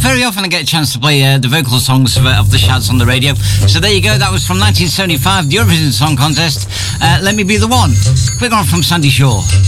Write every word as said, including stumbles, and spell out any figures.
very often I get a chance to play uh, the vocal songs of, uh, of the Shads on the radio. So there you go, that was from nineteen seventy-five, the Eurovision Song Contest. Uh, Let Me Be the One. Quick on from Sandy Shaw.